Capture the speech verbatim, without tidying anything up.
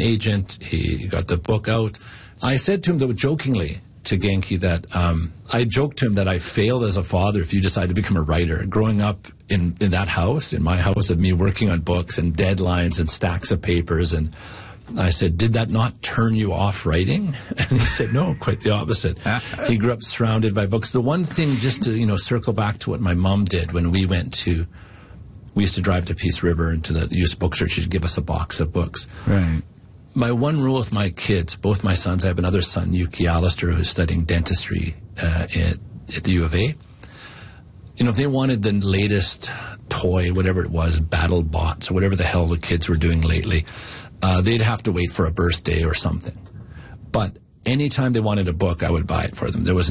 agent. He got the book out. I said to him, though, jokingly, to Genki, that um, I joked to him that I failed as a father if you decide to become a writer. Growing up in, in that house, in my house, of me working on books and deadlines and stacks of papers, and I said, did that not turn you off writing? And he said, no, quite the opposite. He grew up surrounded by books. The one thing, just to, you know, circle back to what my mom did when we went to, we used to drive to Peace River and to the used bookstore. She'd give us a box of books. Right. My one rule with my kids, both my sons, I have another son, Yuki Alistair, who's studying dentistry uh, at, at the U of A. You know, if they wanted the latest toy, whatever it was, battle bots, or whatever the hell the kids were doing lately, uh, they'd have to wait for a birthday or something. But anytime they wanted a book, I would buy it for them. There was